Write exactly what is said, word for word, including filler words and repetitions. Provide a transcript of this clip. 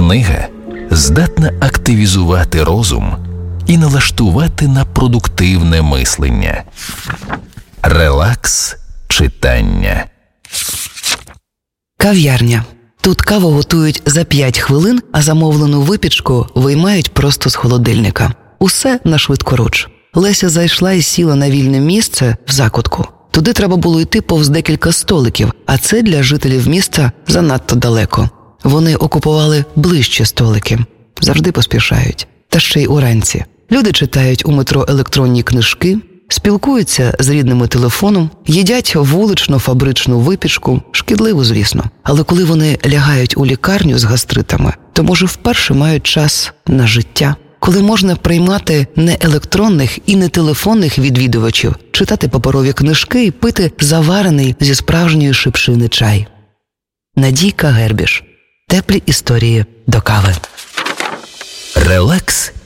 Книга здатна активізувати розум і налаштувати на продуктивне мислення. Релакс читання. Кав'ярня. Тут каву готують за п'ять хвилин, а замовлену випічку виймають просто з холодильника. Усе на швидкоруч. Леся зайшла і сіла на вільне місце в закутку. Туди треба було йти повз декілька столиків, а це для жителів міста занадто далеко. Вони окупували ближче столики. Завжди поспішають. Та ще й уранці. Люди читають у метро електронні книжки, спілкуються з рідними телефоном, їдять вулично-фабричну випічку, шкідливу, звісно. Але коли вони лягають у лікарню з гастритами, то, може, вперше мають час на життя. Коли можна приймати не електронних і не телефонних відвідувачів, читати паперові книжки і пити заварений зі справжньої шипшини чай. Надійка Гербіш. Теплі історії до кави. Релакс